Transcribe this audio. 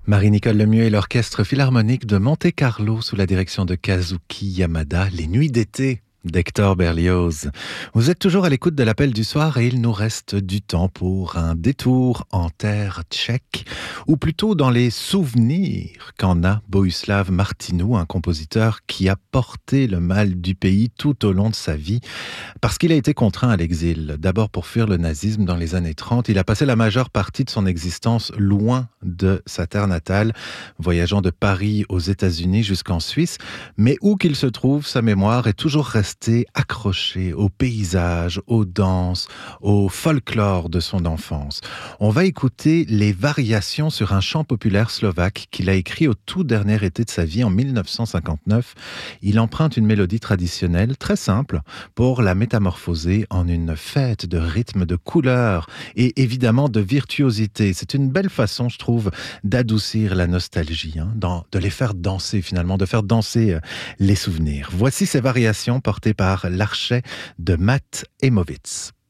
Marie-Nicole Lemieux et l'Orchestre Philharmonique de Monte-Carlo sous la direction de Kazuki Yamada, Les Nuits d'été d'Hector Berlioz. Vous êtes toujours à l'écoute de l'appel du soir et il nous reste du temps pour un détour en terre tchèque, ou plutôt dans les souvenirs qu'en a Bohuslav Martinou, un compositeur qui a porté le mal du pays tout au long de sa vie, parce qu'il a été contraint à l'exil. D'abord pour fuir le nazisme dans les années 30, il a passé la majeure partie de son existence loin de sa terre natale, voyageant de Paris aux États-Unis jusqu'en Suisse, mais où qu'il se trouve, sa mémoire est toujours restée accroché aux paysages, aux danses, au folklore de son enfance. On va écouter les variations sur un chant populaire slovaque qu'il a écrit au tout dernier été de sa vie en 1959. Il emprunte une mélodie traditionnelle très simple pour la métamorphoser en une fête de rythme, de couleurs et évidemment de virtuosité. C'est une belle façon, je trouve, d'adoucir la nostalgie, de les faire danser finalement, de faire danser les souvenirs. Voici ces variations portées par l'archet de Matt Emowitz.